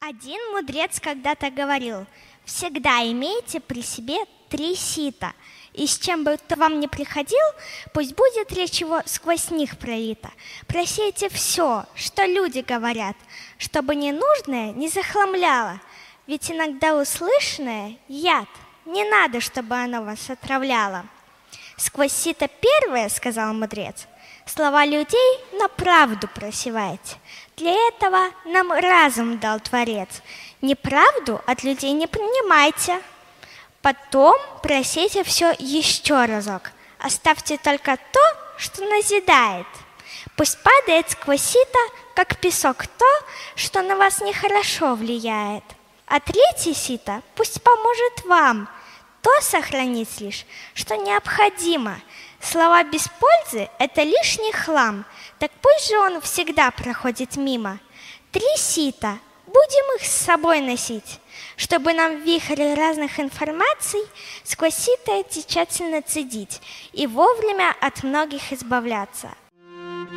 Один мудрец когда-то говорил: всегда имейте при себе 3 сита, и с чем бы кто вам ни приходил, пусть будет речь его сквозь них пролита. Просейте все, что люди говорят, чтобы ненужное не захламляло, ведь иногда услышанное — яд, не надо, чтобы оно вас отравляло. Сквозь сито первое, сказал мудрец, слова людей на правду просевайте. Для этого нам разум дал Творец. Неправду от людей не принимайте. Потом просейте все еще разок. Оставьте только то, что назидает. Пусть падает сквозь сито, как песок, то, что на вас нехорошо влияет. А третье сито пусть поможет вам то сохранить лишь, что необходимо. Слова без пользы — это лишний хлам, так пусть же он всегда проходит мимо. 3 сита, будем их с собой носить, чтобы нам вихрь разных информаций сквозь сито эти тщательно цедить и вовремя от многих избавляться.